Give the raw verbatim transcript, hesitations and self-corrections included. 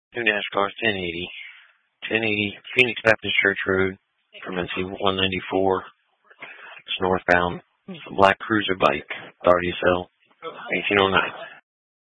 New NASCAR ten eighty. ten eighty Phoenix Baptist Church Road from N C one ninety-four. It's northbound. It's a black cruiser bike, thirty S L, eighteen oh nine.